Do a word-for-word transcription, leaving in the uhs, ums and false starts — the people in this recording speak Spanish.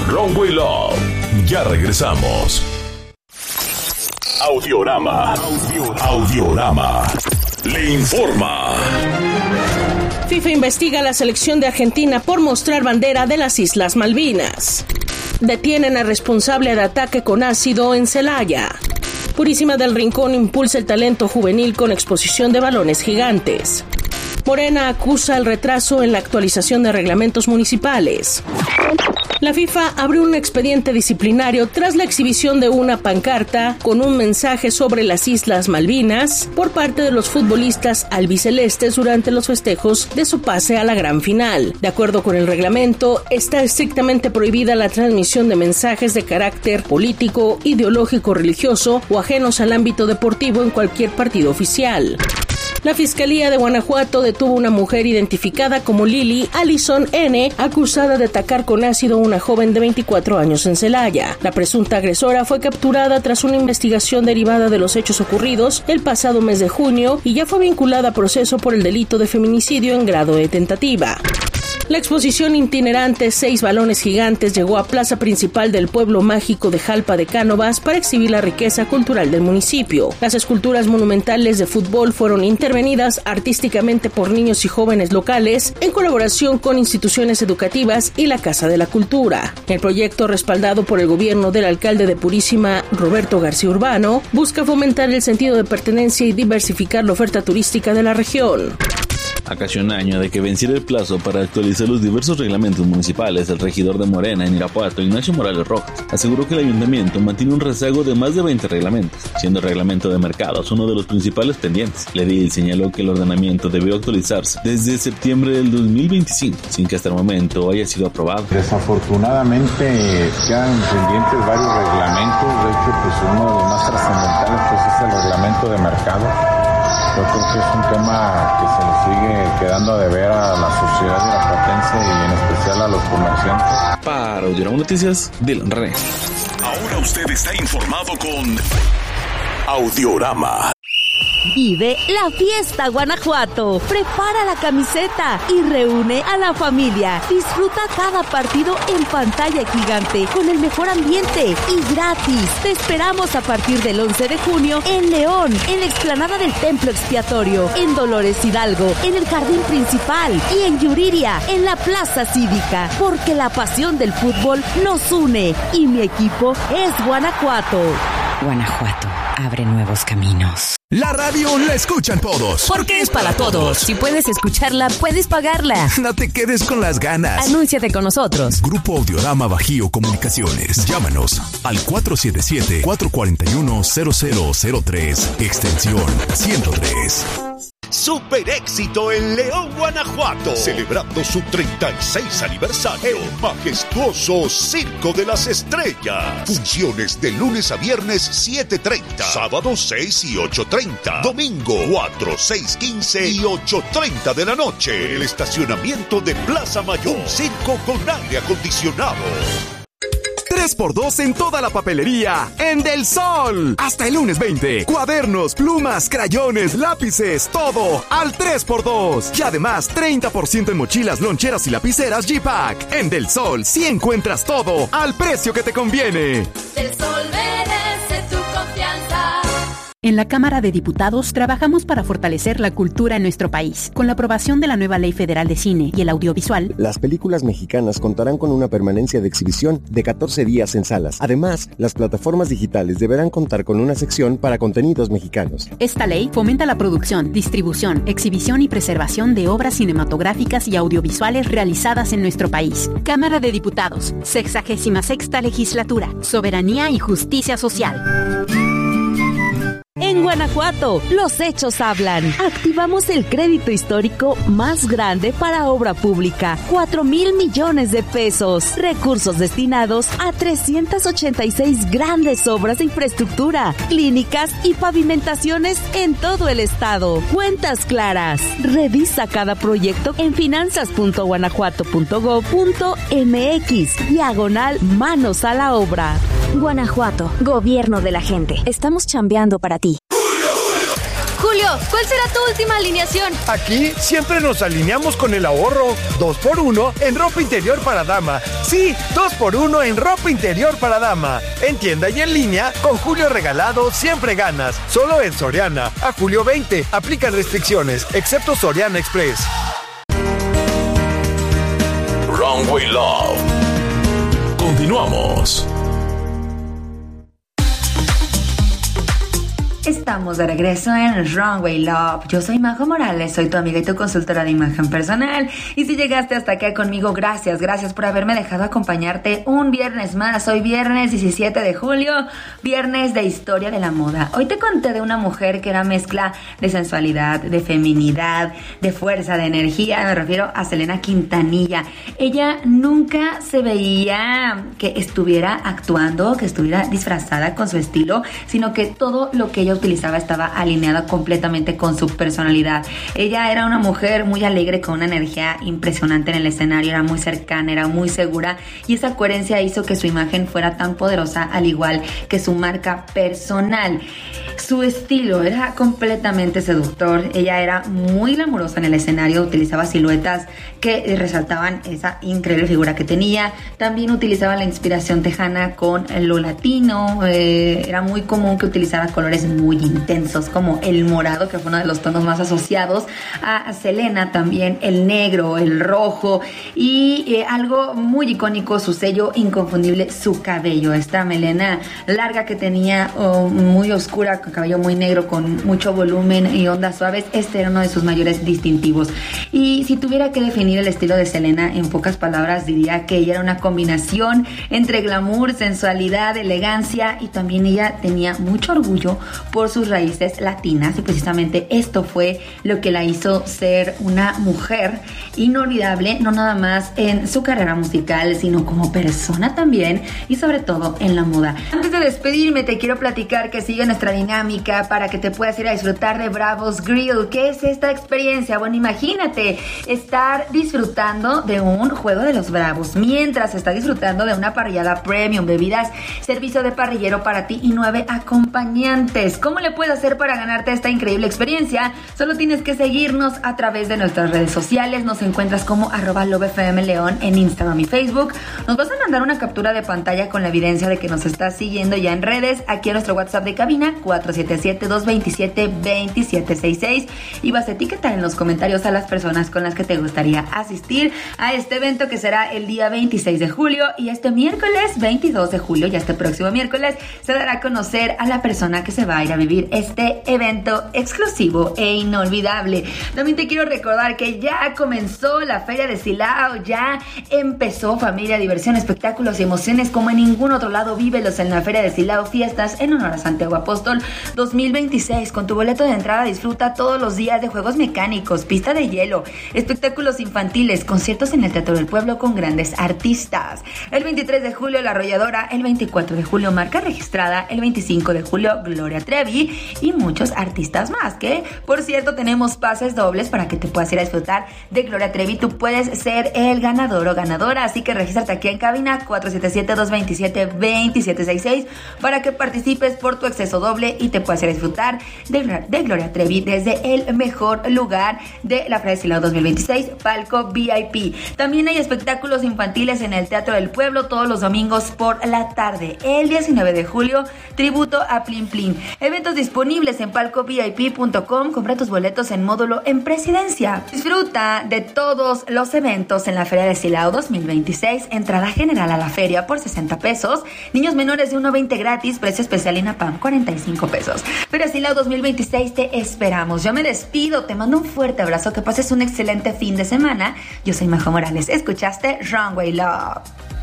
Runway Love. Ya regresamos. Audiorama. Audiorama. Le informa. FIFA investiga a la selección de Argentina por mostrar bandera de las Islas Malvinas. Detienen al responsable de ataque con ácido en Celaya. Purísima del Rincón impulsa el talento juvenil con exposición de balones gigantes. Morena acusa el retraso en la actualización de reglamentos municipales. La FIFA abrió un expediente disciplinario tras la exhibición de una pancarta con un mensaje sobre las Islas Malvinas por parte de los futbolistas albicelestes durante los festejos de su pase a la gran final. De acuerdo con el reglamento, está estrictamente prohibida la transmisión de mensajes de carácter político, ideológico, religioso o ajenos al ámbito deportivo en cualquier partido oficial. La Fiscalía de Guanajuato detuvo a una mujer identificada como Lili Alison N., acusada de atacar con ácido a una joven de veinticuatro años en Celaya. La presunta agresora fue capturada tras una investigación derivada de los hechos ocurridos el pasado mes de junio y ya fue vinculada a proceso por el delito de feminicidio en grado de tentativa. La exposición itinerante Seis Balones Gigantes llegó a plaza principal del pueblo mágico de Jalpa de Cánovas para exhibir la riqueza cultural del municipio. Las esculturas monumentales de fútbol fueron intervenidas artísticamente por niños y jóvenes locales en colaboración con instituciones educativas y la Casa de la Cultura. El proyecto, respaldado por el gobierno del alcalde de Purísima, Roberto García Urbano, busca fomentar el sentido de pertenencia y diversificar la oferta turística de la región. A casi un año de que venciera el plazo para actualizar los diversos reglamentos municipales, el regidor de Morena en Irapuato, Ignacio Morales Rojas, aseguró que el ayuntamiento mantiene un rezago de más de veinte reglamentos, siendo el reglamento de mercados uno de los principales pendientes. La edil señaló que el ordenamiento debió actualizarse desde septiembre del dos mil veinticinco, sin que hasta el momento haya sido aprobado. Desafortunadamente quedan pendientes varios reglamentos, de hecho pues uno de los más trascendentales pues es el reglamento de mercado. Yo creo que es un tema que se le sigue quedando a deber a la sociedad irapuatense y en especial a los comerciantes. Para Audiorama Noticias, Dylan René. Ahora usted está informado con Audiorama. Vive la fiesta Guanajuato. Prepara la camiseta y reúne a la familia. Disfruta cada partido en pantalla gigante con el mejor ambiente y gratis. Te esperamos a partir del once de junio en León, en la explanada del Templo Expiatorio, en Dolores Hidalgo, en el Jardín Principal y en Yuriria, en la Plaza Cívica. Porque la pasión del fútbol nos une y mi equipo es Guanajuato. Guanajuato abre nuevos caminos. La radio la escuchan todos. Porque es para todos. Si puedes escucharla, puedes pagarla. No te quedes con las ganas. Anúnciate con nosotros. Grupo Audiorama Bajío Comunicaciones. Llámanos al cuatro siete siete, cuatro cuatro uno, cero cero cero tres, extensión ciento tres. Super éxito en León, Guanajuato, celebrando su treinta y seis aniversario. El majestuoso Circo de las Estrellas. Funciones de lunes a viernes siete treinta, sábado seis y ocho treinta, domingo cuatro, seis, quince y ocho treinta de la noche. En el estacionamiento de Plaza Mayor. Un circo con aire acondicionado. tres por dos en toda la papelería en Del Sol. Hasta el lunes veinte. Cuadernos, plumas, crayones, lápices, todo al tres por dos. Y además treinta por ciento en mochilas, loncheras y lapiceras G-Pack. En Del Sol sí encuentras todo al precio que te conviene. Del Sol merece tu confianza. En la Cámara de Diputados trabajamos para fortalecer la cultura en nuestro país. Con la aprobación de la nueva Ley Federal de Cine y el Audiovisual, las películas mexicanas contarán con una permanencia de exhibición de catorce días en salas. Además, las plataformas digitales deberán contar con una sección para contenidos mexicanos. Esta ley fomenta la producción, distribución, exhibición y preservación de obras cinematográficas y audiovisuales realizadas en nuestro país. Cámara de Diputados, sexagésima sexta Legislatura, Soberanía y Justicia Social. En Guanajuato, los hechos hablan. Activamos el crédito histórico más grande para obra pública. cuatro mil millones de pesos. Recursos destinados a trescientas ochenta y seis grandes obras de infraestructura, clínicas y pavimentaciones en todo el estado. Cuentas claras. Revisa cada proyecto en finanzas punto guanajuato punto gob punto mx. Diagonal manos a la obra. Guanajuato, gobierno de la gente. Estamos chambeando para ti. Julio ¿cuál será tu última alineación? Aquí siempre nos alineamos con el ahorro. Dos por uno en ropa interior para dama. Sí, dos por uno en ropa interior para dama. En tienda y en línea, con Julio Regalado siempre ganas. Solo en Soriana. A julio veinte. Aplican restricciones, excepto Soriana Express. Runway Love. Continuamos. Estamos de regreso en Runway Love. Yo soy Majo Morales, soy tu amiga y tu consultora de imagen personal. Y si llegaste hasta acá conmigo, gracias, gracias por haberme dejado acompañarte un viernes más. Hoy viernes diecisiete de julio, viernes de historia de la moda. Hoy te conté de una mujer que era mezcla de sensualidad, de feminidad, de fuerza, de energía. Me refiero a Selena Quintanilla. Ella nunca se veía que estuviera actuando, que estuviera disfrazada con su estilo, sino que todo lo que ella utilizaba estaba alineada completamente con su personalidad. Ella era una mujer muy alegre, con una energía impresionante en el escenario, era muy cercana, era muy segura, y esa coherencia hizo que su imagen fuera tan poderosa, al igual que su marca personal. Su estilo era completamente seductor. Ella era muy glamurosa en el escenario, utilizaba siluetas que resaltaban esa increíble figura que tenía. También utilizaba la inspiración tejana con lo latino. Eh, era muy común que utilizara colores muy intensos, como el morado, que fue uno de los tonos más asociados a Selena. También el negro, el rojo, y eh, algo muy icónico, su sello inconfundible, su cabello. Esta melena larga que tenía, oh, muy oscura, con cabello muy negro, con mucho volumen y ondas suaves. Este era uno de sus mayores distintivos. Y si tuviera que definir el estilo de Selena en pocas palabras, diría que ella era una combinación entre glamour, sensualidad, elegancia, y también ella tenía mucho orgullo por sus raíces latinas, y precisamente esto fue lo que la hizo ser una mujer inolvidable, no nada más en su carrera musical, sino como persona también, y sobre todo en la moda. Antes de despedirme, te quiero platicar que sigue nuestra dinámica para que te puedas ir a disfrutar de Bravos Grill. ¿Qué es esta experiencia? Bueno, imagínate estar disfrutando de un juego de los Bravos mientras estás disfrutando de una parrillada premium, bebidas, servicio de parrillero para ti y nueve acompañantes. ¿Cómo le puedes hacer para ganarte esta increíble experiencia? Solo tienes que seguirnos a través de nuestras redes sociales. Nos encuentras como arroba LoveFMLeón en Instagram y Facebook. Nos vas a mandar una captura de pantalla con la evidencia de que nos estás siguiendo ya en redes, aquí a nuestro WhatsApp de cabina cuatro siete siete, dos dos siete, dos siete seis seis, y vas a etiquetar en los comentarios a las personas con las que te gustaría asistir a este evento, que será el día veintiséis de julio, y este miércoles veintidós de julio, ya este próximo miércoles, se dará a conocer a la persona que se va a ir a vivir este evento exclusivo e inolvidable. También te quiero recordar que ya comenzó la Feria de Silao, ya empezó, familia, diversión, espectáculos y emociones como en ningún otro lado. Vívelos en la Feria de Silao, fiestas en honor a Santiago Apóstol dos mil veintiséis. Con tu boleto de entrada disfruta todos los días de juegos mecánicos, pista de hielo, espectáculos infantiles, conciertos en el Teatro del Pueblo con grandes artistas. El veintitrés de julio La Arrolladora, el veinticuatro de julio Marca Registrada, el veinticinco de julio Gloria Trevi y muchos artistas más, que por cierto tenemos pases dobles para que te puedas ir a disfrutar de Gloria Trevi. Tú puedes ser el ganador o ganadora, así que regístrate aquí en cabina cuatro siete siete, dos dos siete, dos siete seis seis para que participes por tu acceso doble y te puedas ir a disfrutar de, de Gloria Trevi desde el mejor lugar de la Feria de Silao dos mil veintiséis, palco V I P. También hay espectáculos infantiles en el Teatro del Pueblo todos los domingos por la tarde. El diecinueve de julio, tributo a Plin Plin. Eventos disponibles en palco V I P punto com. Compra tus boletos en módulo en Presidencia. Disfruta de todos los eventos en la Feria de Silao dos mil veintiséis. Entrada general a la feria por sesenta pesos. Niños menores de uno a veinte gratis. Precio especial INAPAM cuarenta y cinco pesos. Feria Silao dos mil veintiséis, te esperamos. Yo me despido. Te mando un fuerte abrazo. Que pases un excelente fin de semana. Yo soy Majo Morales. Escuchaste Runway Love.